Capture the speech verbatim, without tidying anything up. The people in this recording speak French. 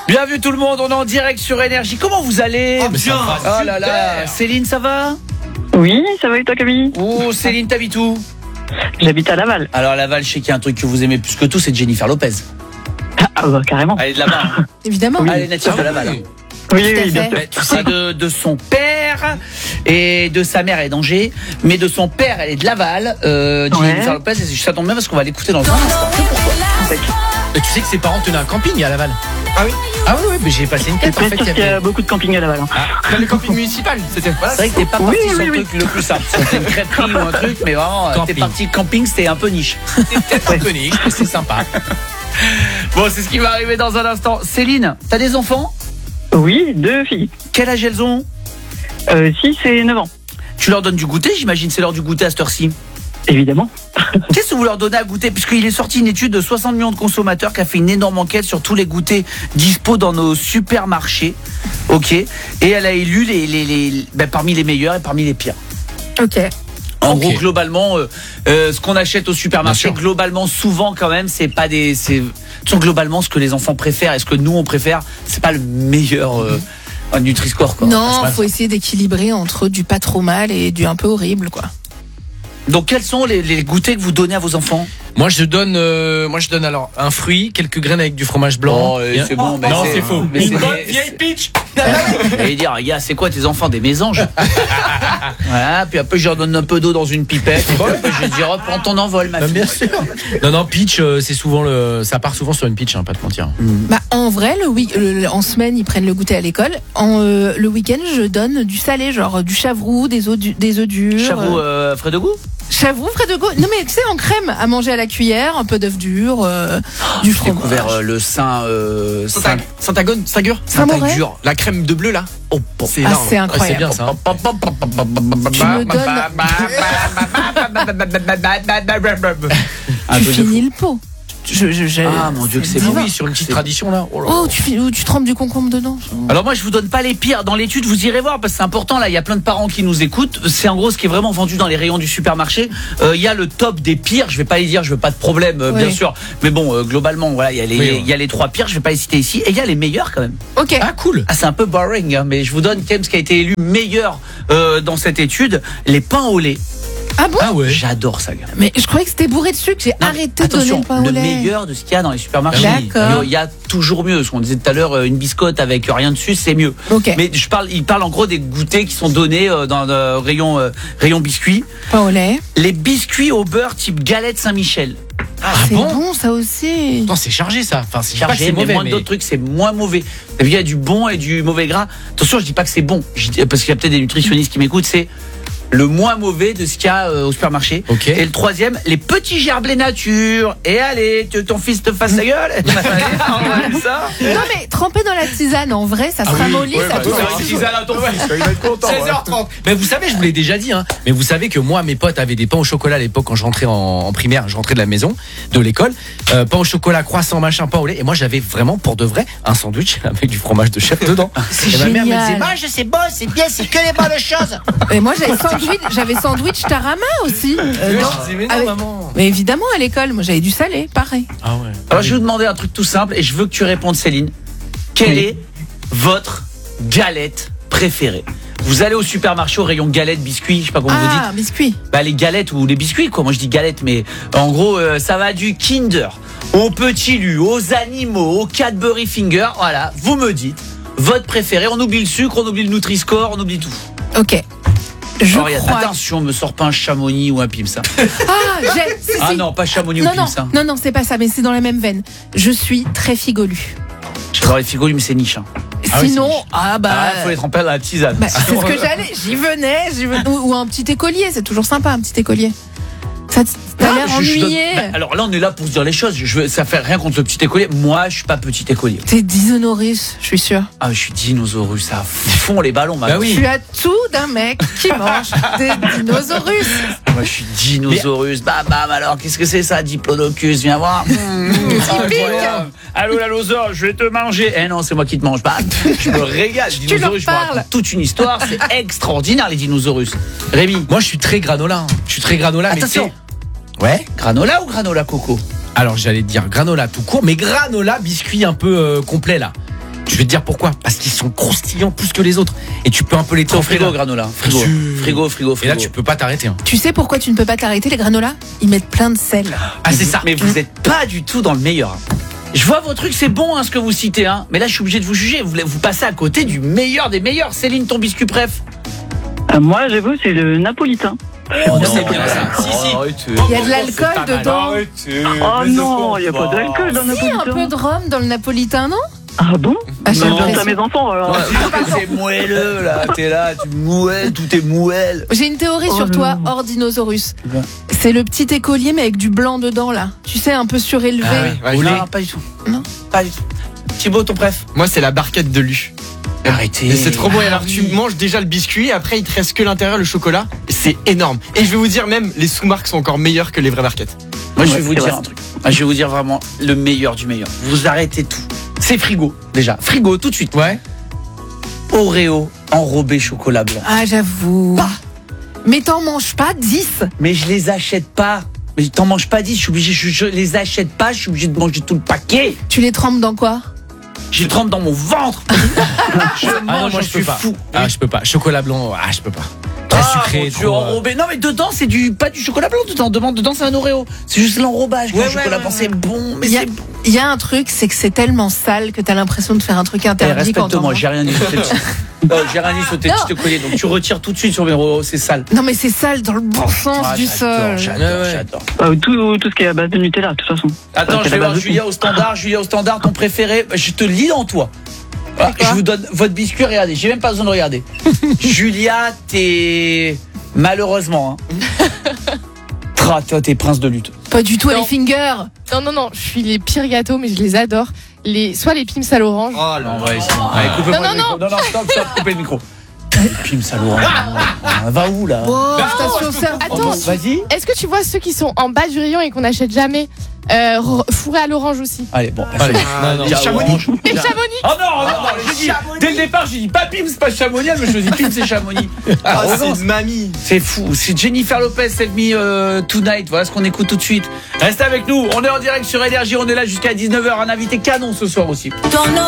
Bien vu tout le monde, on est en direct sur Énergie. Comment vous allez? Oh, bien. Oh là là. Céline, ça va? Oui, ça va et toi Camille? Oh, Céline, t'habites où? J'habite à Laval. Alors Laval, je sais qu'il y a un truc que vous aimez plus que tout, c'est Jennifer Lopez. Ah bah carrément. Elle est de là-bas. Hein. Évidemment. Elle est native de Laval. Oui. Oui, Tout à oui, bien fait. sûr. Mais tu sais de, de son père et de sa mère elle est d'Angers, mais de son père elle est de Laval. Euh, Jennifer Ouais. Lopez, et ça tombe bien parce qu'on va l'écouter dans un instant. Mais tu sais que ses parents tenaient un camping à Laval. Ah oui. Ah oui, oui, mais j'ai passé une C'est quête en pas fait. sûr Il y qu'il y a avait... beaucoup de camping à Laval. Hein. Ah, le camping municipal, c'était. Voilà. C'est vrai que t'es pas Oui, parti sur oui, le oui. truc le plus simple. C'était une crêperie ou un truc, mais vraiment, t'es Camping. parti camping, c'était un peu niche. C'était peut-être un peu niche, mais c'est sympa. Bon, c'est ce qui va arriver dans un instant. Céline, t'as des enfants? Oui, deux filles. Quel âge elles ont? Euh, six et neuf ans, Tu leur donnes du goûter, j'imagine, c'est l'heure du goûter à cette heure-ci. évidemment. Qu'est-ce que vous leur donnez à goûter? Puisqu'il est sorti une étude de soixante millions de consommateurs qui a fait une énorme enquête sur tous les goûters dispo dans nos supermarchés. Ok. Et elle a élu les, les, les, ben, parmi les meilleurs et parmi les pires. Ok. En Ok. gros, globalement, euh, euh, ce qu'on achète au supermarché, Bien sûr. globalement, souvent quand même, c'est pas des, c'est, toujours globalement ce que les enfants préfèrent et ce que nous on préfère, c'est pas le meilleur euh, un Nutri-Score quoi. Non, C'est faut essayer d'équilibrer entre du pas trop mal et du un peu horrible, quoi. Donc quels sont les, les goûters que vous donnez à vos enfants? Moi je donne, euh, moi je donne alors un fruit, quelques graines avec du fromage blanc. Oh, Et un- c'est bon, mais non c'est- c'est faux. mais Une c'est- bonne vieille pitch. Et dire, gars, c'est quoi tes enfants, des mésanges? Voilà, puis après je leur donne un peu d'eau dans une pipette. Et puis, je vais dire, hop, prends ton envol, ma Non, fille. bien sûr. Non non pitch, euh, c'est souvent le, ça part souvent sur une pitch, hein, pas de mentir. Bah, en vrai, le week- le- en semaine, ils prennent le goûter à l'école. En, euh, le week-end, je donne du salé, genre du chavroux, des œufs du- des œufs durs. Chavou, euh, euh, frais de goût? Chavroux, frais de goût. Non, mais tu sais, en crème, à manger à la cuillère, un peu d'œuf dur, euh, du J'ai fromage. découvert euh, le sein, euh, sein, Saint-Agone, Saint-Gur. Saint-Moret. dur. La crème de bleu là. Oh, bon. C'est Ah, énorme. c'est Ouais, incroyable. c'est bien ça. hein. Tu me donnes, Un tu truc de finis le pot. Je, je, je- Ah, mon Dieu, que c'est divin. bon. Oui, sur une petite C'est- tradition là. Oh là là. Oh, tu, fi- ou tu trempes du concombre dedans. Alors moi je vous donne pas les pires. Dans l'étude vous irez voir parce que c'est important. Là il y a plein de parents qui nous écoutent. C'est en gros ce qui est vraiment vendu dans les rayons du supermarché. Euh, Il y a le top des pires. Je vais pas les dire, je veux pas de problème euh, Oui. bien sûr. Mais bon euh, globalement voilà il y a les Oui, ouais. il y a les trois pires. Je vais pas les citer ici. Et il y a les meilleurs quand même. Ok. Ah cool. Ah c'est un peu boring hein, mais je vous donne quand même ce qui a été élu meilleur euh, dans cette étude. Les pains au lait. Ah bon? Ah ouais. J'adore ça. Gars. Mais je croyais que c'était bourré de sucre. J'ai Non, arrêté de donner attention, le pain au le lait. meilleur de ce qu'il y a dans les supermarchés. Ah oui. D'accord. Il y a toujours mieux. Ce qu'on disait tout à l'heure, euh, une biscotte avec rien dessus, c'est mieux. Ok. Mais je parle, il parle en gros des goûters qui sont donnés euh, dans le rayon euh, rayon biscuits. Pain au lait. Les biscuits au beurre type galette Saint-Michel. Ah c'est bon. bon, ça aussi. Attends, c'est chargé ça. Enfin, c'est pas que Chargé, c'est mais mauvais, moins mais d'autres trucs, c'est moins mauvais. T'as vu, il y a du bon et du mauvais gras. Attention, je dis pas que c'est bon, je dis- parce qu'il y a peut-être des nutritionnistes qui m'écoutent. C'est le moins mauvais de ce qu'il y a euh, au supermarché. Ok. Et le troisième, les petits gerblés nature. Et allez, tu veux que ton fils te fasse la gueule. Allez, on va ça. Non mais tremper dans la tisane, en vrai, ça se ramollit, ça bah, tourne. ouais, C'est tisane à ton fils. Il va être content. seize heures trente. Mais vous savez, je vous l'ai déjà dit, hein. Mais vous savez que moi, mes potes avaient des pains au chocolat à l'époque quand je rentrais en, en primaire, je rentrais de la maison, de l'école. Euh, pain au chocolat, croissant, machin, pain au lait. Et moi, j'avais vraiment pour de vrai un sandwich avec du fromage de chef dedans. C'est Et ma mère me génial. disait, mange, c'est bon, c'est bien, c'est que les bonnes choses. Et moi j'avais sandwich, j'avais sandwich tarama aussi. euh, dans- Mais non, avec- maman. Mais évidemment à l'école, moi j'avais du salé, pareil. Ah ouais. Alors je vais vous demander un truc tout simple et je veux que tu répondes Céline. Quelle Oui. est votre galette préférée? Vous allez au supermarché au rayon galettes, biscuits, je sais pas comment vous dites. Ah, biscuit. Bah les galettes ou les biscuits quoi. Moi je dis galettes mais en gros euh, ça va du Kinder au Petit Lu, aux animaux, au Cadbury Finger. Voilà, vous me dites votre préféré. On oublie le sucre, on oublie le Nutri-Score, on oublie tout. Ok. Je Alors, regarde, crois. attention, me sors pas un Chamonix ou un Pims. Hein. Ah, j'ai. si, Ah si. non, pas Chamonix Non, ou non, Pims. Hein. non, non, c'est pas ça, mais c'est dans la même veine. Je suis très figolue. J'adore les figolus mais c'est niche. Hein. Ah oui, Sinon, c'est niche. ah bah. Ah, faut les tremper dans la tisane. bah, c'est ce que j'allais. J'y venais, j'y venais. Ou, ou un petit écolier, c'est toujours sympa, un petit écolier. Ça t- t'as Ah, l'air je- je donne- ennuyé. bah, alors là, on est là pour se dire les choses. Je veux, ça fait rien contre le petit écolier. Moi, je suis pas petit écolier. T'es dinosaurus, je suis sûre. Ah, je suis dinosaurus. Ça fond les ballons, maintenant. Bah oui. Tu as tout d'un mec qui mange des dinosaurus. Moi, je suis dinosaurus. Bam, bam. Alors, qu'est-ce que c'est ça, Diplodocus? Viens voir. Mmh, incroyable. Allô, l'allosaure, je vais te manger. Eh non, c'est moi qui te mange. Bam. Je me régale. leur Dinosaurus, je me parles. raconte toute une histoire. C'est extraordinaire, les dinosaurus. Rémi, Moi, je suis très granola. hein. Je suis très granola. mais attention. tu sais- Ouais. Granola ou granola coco? Alors, j'allais dire granola tout court, mais granola biscuit un peu euh, complet là. vais te dire pourquoi. Parce qu'ils sont croustillants plus que les autres. Et tu peux un peu les Au tremper. frigo, là. granola. Frigo. Su- Frigo, frigo, Et frigo. là, tu peux pas t'arrêter. hein. Tu sais pourquoi tu ne peux pas t'arrêter les granolas? Ils mettent plein de sel. Ah, c'est ça. Mais vous êtes pas du tout dans le meilleur. Je vois vos trucs, c'est bon hein, ce que vous citez, hein. Mais là, je suis obligé de vous juger. Vous, vous passez à côté du meilleur des meilleurs. Céline, ton biscuit préf. Euh, moi, j'avoue, c'est le napolitain. Oh, c'est bien ça. Si, si. Il y a de l'alcool dedans. Oh non, il n'y a pas d'alcool dans le Si, un napolitain. peu de rhum dans le napolitain, non? Ah bon? Ah, j'ai Je pense l'impression. à mes enfants alors. C'est moelleux là. T'es là, tu mouelles, tout est moelle. J'ai une théorie Oh sur toi, non. hors dinosaurus. Ouais. C'est le petit écolier, mais avec du blanc dedans, là. Tu sais, un peu surélevé. Ah oui, ouais, Oh je l'ai. non, pas du tout. Non. Pas du tout. Thibaut, ton préf. Moi, c'est la barquette de Lu. Arrêtez. Et c'est trop bon. Et alors, Ah tu oui. manges déjà le biscuit, et après, il te reste que l'intérieur, le chocolat. C'est énorme. Et je vais vous dire, même, les sous-marques sont encore meilleures que les vraies barquettes. Moi, je vais Ouais, vous c'est dire vrai. un truc. Ah, je vais vous dire vraiment le meilleur du meilleur. Vous arrêtez tout. C'est frigo, déjà. Frigo, tout de suite. Ouais. Oreo enrobé chocolat blanc. Ah, j'avoue. Mais t'en manges pas dix. Mais je les achète pas. Mais t'en manges pas dix, je suis obligé, je, je les achète pas, je suis obligé de manger tout le paquet. Tu les trempes dans quoi? Je le trempe dans mon ventre. Je mange, Ah non, moi, je je peux suis pas. fou. Ah, je peux pas. Chocolat blanc, ah, je peux pas. Très Ah, sucré, mon Dieu, trop, euh, enrobé. Non, mais dedans, c'est du, pas du chocolat blanc dedans. Dedans, dedans c'est un Oreo. C'est juste l'enrobage. Ouais, le ouais, chocolat ouais, blanc, ouais. c'est bon, mais Il y a- c'est bon. Il y a un truc, c'est que c'est tellement sale que t'as l'impression de faire un truc Eh, interdit quand t'en respecte-moi, manges. j'ai rien dit sur tes petits. Euh, j'ai rien dit sur tes Non. petits colliers, donc tu retires tout de suite sur mes Oreo, c'est sale. Non, mais c'est sale dans le bon sens Ah, du j'adore, sol. J'adore, Ouais, ouais. j'adore. Euh, tout, tout ce qui est à base de Nutella, de toute façon. Attends, Ouais, je c'est vais la voir base de Julia au standard. Julia au standard, ton préféré. Je te lis en toi. Ah, quoi je vous donne votre biscuit, regardez. J'ai même pas besoin de regarder. Julia, t'es. Malheureusement. Hein. Tra, toi, t'es prince de lutte. Pas du tout, Non. les fingers. Non, non, non, je suis les pires gâteaux, mais je les adore. Les, soit les pims à l'orange. Oh là Non, ouais, ici. Allez, coupez-moi Non, le non, micro. Non, non, stop, stop, coupez le micro. Pim, salaud. Va où, là? Oh, station service. Attends, Vas-y. est-ce que tu vois ceux qui sont en bas du rayon et qu'on n'achète jamais euh, r- fourrés à l'orange aussi? Allez, bon. Allez. Ah, Non, non. les Chamonix. Les Chamonix. Oh non, non, non, j'ai dit, dès le départ, j'ai dit pas Pim, c'est pas Chamonix, mais je me dis Pim, c'est Chamonix. Ah, Arrogance. c'est mamie. C'est fou, c'est Jennifer Lopez, Save Me euh, Tonight, voilà ce qu'on écoute tout de suite. Restez avec nous, on est en direct sur Énergie, on est là jusqu'à dix-neuf heures, un invité canon ce soir aussi. Don't know